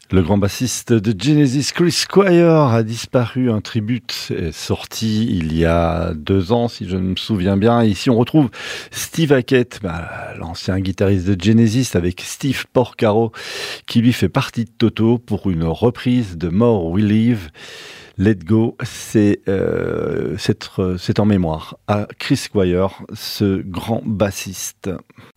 Le grand bassiste de Genesis, Chris Squire, a disparu. Un tribute est sorti il y a 2 ans, si je me souviens bien. Ici, on retrouve Steve Hackett, l'ancien guitariste de Genesis, avec Steve Porcaro, qui lui fait partie de Toto pour une reprise de More We Live. Let Go, c'est en mémoire à Chris Squire, ce grand bassiste.